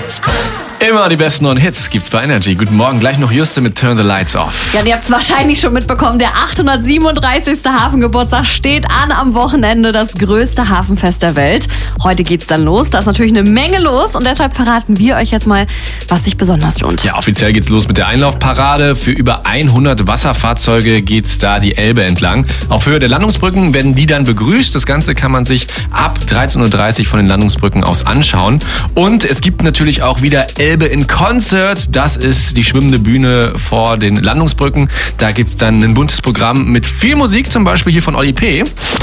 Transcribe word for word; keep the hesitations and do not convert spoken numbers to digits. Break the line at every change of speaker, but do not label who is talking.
Immer die besten neuen Hits gibt's bei Energy. Guten Morgen, gleich noch Juste mit Turn the Lights Off.
Ja, und ihr habt es wahrscheinlich schon mitbekommen, der achthundertsiebenunddreißigste Hafengeburtstag steht an am Wochenende, das größte Hafenfest der Welt. Heute geht's dann los, da ist natürlich eine Menge los und deshalb verraten wir euch jetzt mal, was sich besonders lohnt.
Ja, offiziell geht's los mit der Einlaufparade. Für über hundert Wasserfahrzeuge geht's da die Elbe entlang. Auf Höhe der Landungsbrücken werden die dann begrüßt. Das Ganze kann man sich ab dreizehn Uhr dreißig von den Landungsbrücken aus anschauen. Und es gibt natürlich auch wieder Elbe in Concert. Das ist die schwimmende Bühne vor den Landungsbrücken. Da gibt's dann ein buntes Programm mit viel Musik, zum Beispiel hier von Oli P.